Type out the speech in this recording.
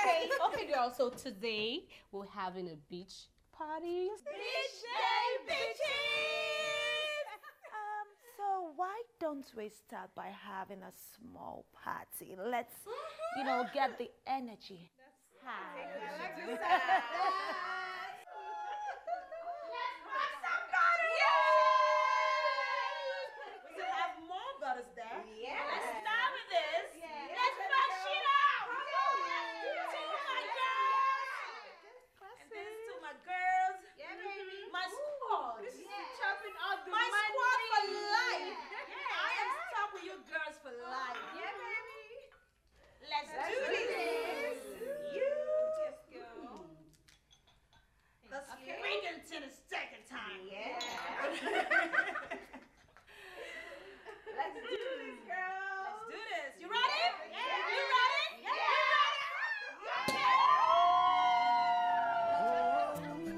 Okay, girls. So today we're having a beach party. Beach day, bitches! So why don't we start by having a small party? Let's, get the energy high.